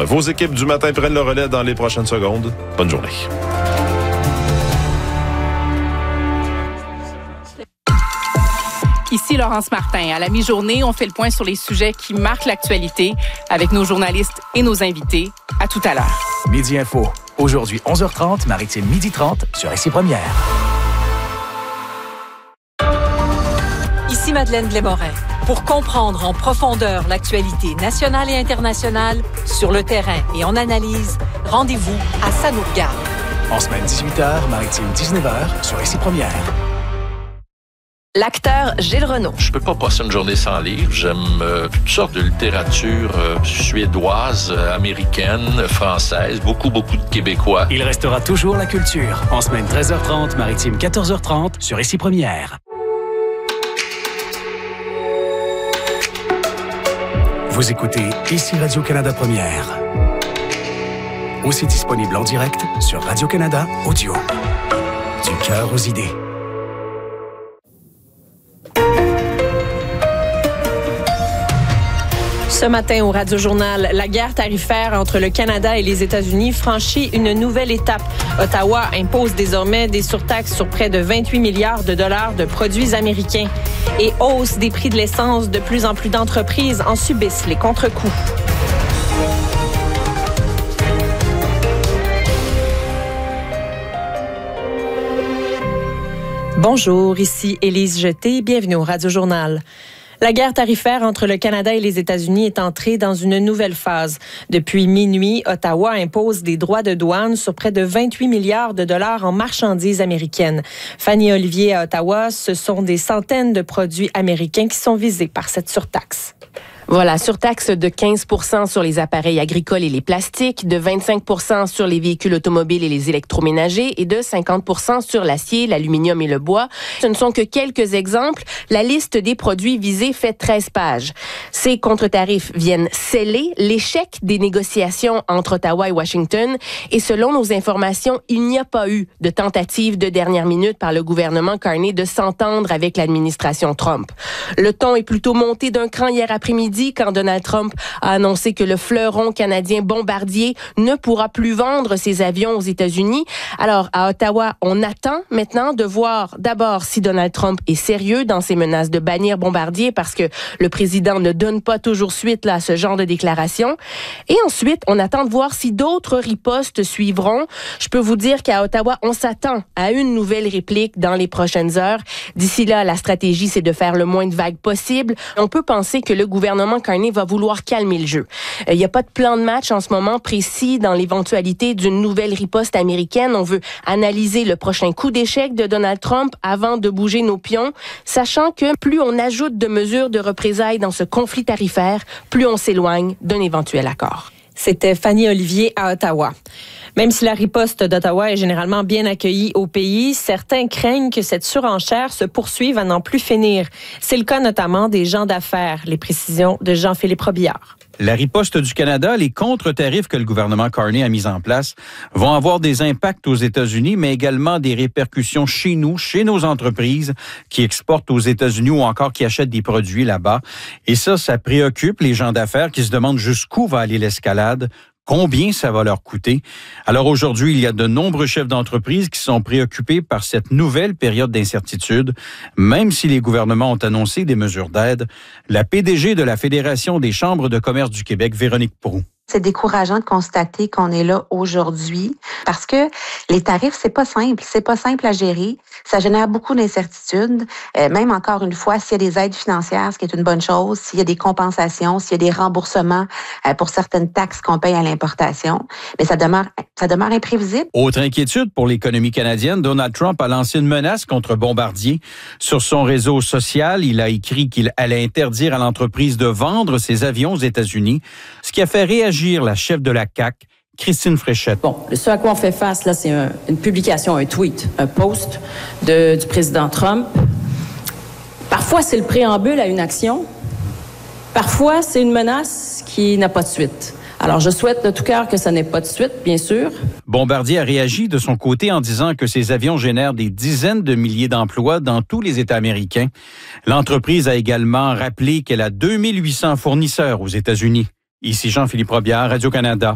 Vos équipes du matin prennent le relais dans les prochaines secondes. Bonne journée. Ici Laurence Martin. À la mi-journée, on fait le point sur les sujets qui marquent l'actualité avec nos journalistes et nos invités. À tout à l'heure. Midi Info. Aujourd'hui, 11h30, Maritime 12h30 sur SC Première. Ici Madeleine Blais-Morin. Pour comprendre en profondeur l'actualité nationale et internationale, sur le terrain et en analyse, rendez-vous à Ça nous regarde. En semaine 18h, Maritime 19h sur SC Première. L'acteur Gilles Renaud. Je peux pas passer une journée sans lire. J'aime toutes sortes de littérature suédoise, américaine, française, beaucoup de Québécois. Il restera toujours la culture. En semaine 13h30, Maritime 14h30 sur SC Première. Vous écoutez ici Radio-Canada Première. Aussi disponible en direct sur Radio-Canada Audio. Du cœur aux idées. Ce matin au Radio-Journal, la guerre tarifaire entre le Canada et les États-Unis franchit une nouvelle étape. Ottawa impose désormais des surtaxes sur près de 28 milliards de dollars de produits américains. Et hausse des prix de l'essence, de plus en plus d'entreprises en subissent les contre-coups. Bonjour, ici Élise Jeté. Bienvenue au Radio-Journal. La guerre tarifaire entre le Canada et les États-Unis est entrée dans une nouvelle phase. Depuis minuit, Ottawa impose des droits de douane sur près de 28 milliards de dollars en marchandises américaines. Fanny Olivier à Ottawa, ce sont des centaines de produits américains qui sont visés par cette surtaxe. Voilà, surtaxe de 15 % sur les appareils agricoles et les plastiques, de 25 % sur les véhicules automobiles et les électroménagers et de 50 % sur l'acier, l'aluminium et le bois. Ce ne sont que quelques exemples. La liste des produits visés fait 13 pages. Ces contre-tarifs viennent sceller l'échec des négociations entre Ottawa et Washington. Et selon nos informations, il n'y a pas eu de tentative de dernière minute par le gouvernement Carney de s'entendre avec l'administration Trump. Le ton est plutôt monté d'un cran hier après-midi quand Donald Trump a annoncé que le fleuron canadien Bombardier ne pourra plus vendre ses avions aux États-Unis. Alors, à Ottawa, on attend maintenant de voir d'abord si Donald Trump est sérieux dans ses menaces de bannir Bombardier parce que le président ne donne pas toujours suite là, à ce genre de déclaration. Et ensuite, on attend de voir si d'autres ripostes suivront. Je peux vous dire qu'à Ottawa, on s'attend à une nouvelle réplique dans les prochaines heures. D'ici là, la stratégie, c'est de faire le moins de vagues possible. On peut penser que le gouvernement Carney va vouloir calmer le jeu. Il n'y a pas de plan de match en ce moment précis dans l'éventualité d'une nouvelle riposte américaine. On veut analyser le prochain coup d'échec de Donald Trump avant de bouger nos pions, sachant que plus on ajoute de mesures de représailles dans ce conflit tarifaire, plus on s'éloigne d'un éventuel accord. C'était Fanny Olivier à Ottawa. Même si la riposte d'Ottawa est généralement bien accueillie au pays, certains craignent que cette surenchère se poursuive à n'en plus finir. C'est le cas notamment des gens d'affaires. Les précisions de Jean-Philippe Robillard. La riposte du Canada, les contre-tarifs que le gouvernement Carney a mis en place vont avoir des impacts aux États-Unis, mais également des répercussions chez nous, chez nos entreprises qui exportent aux États-Unis ou encore qui achètent des produits là-bas. Et ça préoccupe les gens d'affaires qui se demandent jusqu'où va aller l'escalade. Combien ça va leur coûter? Alors aujourd'hui, il y a de nombreux chefs d'entreprise qui sont préoccupés par cette nouvelle période d'incertitude, même si les gouvernements ont annoncé des mesures d'aide. La PDG de la Fédération des chambres de commerce du Québec, Véronique Proulx. C'est décourageant de constater qu'on est là aujourd'hui parce que les tarifs, c'est pas simple à gérer. Ça génère beaucoup d'incertitudes. Même encore une fois, s'il y a des aides financières, ce qui est une bonne chose, s'il y a des compensations, s'il y a des remboursements pour certaines taxes qu'on paye à l'importation, mais ça demeure imprévisible. Autre inquiétude pour l'économie canadienne, Donald Trump a lancé une menace contre Bombardier. Sur son réseau social, il a écrit qu'il allait interdire à l'entreprise de vendre ses avions aux États-Unis, ce qui a fait réagir la chef de la CAQ, Christine Fréchette. Bon, ce à quoi on fait face, là, c'est une publication, un tweet, un post du président Trump. Parfois, c'est le préambule à une action. Parfois, c'est une menace qui n'a pas de suite. Alors, je souhaite de tout cœur que ça n'ait pas de suite, bien sûr. Bombardier a réagi de son côté en disant que ces avions génèrent des dizaines de milliers d'emplois dans tous les États américains. L'entreprise a également rappelé qu'elle a 2800 fournisseurs aux États-Unis. Ici Jean-Philippe Robillard, Radio-Canada.